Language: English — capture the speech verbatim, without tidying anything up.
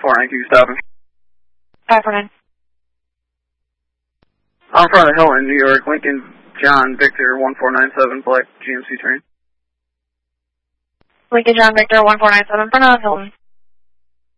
four nine two stopping. five four nine. On front of Hilton, New York, Lincoln, John, Victor, one four nine seven, black G M C train. Lincoln John Victor one four nine seven, front of Hilton.